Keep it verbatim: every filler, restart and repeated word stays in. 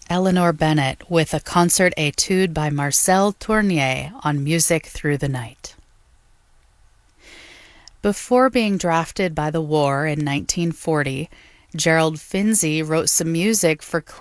Eleanor Bennett with a concert etude by Marcel Tournier on Music Through the Night. Before being drafted by the war in nineteen forty, Gerald Finzi wrote some music for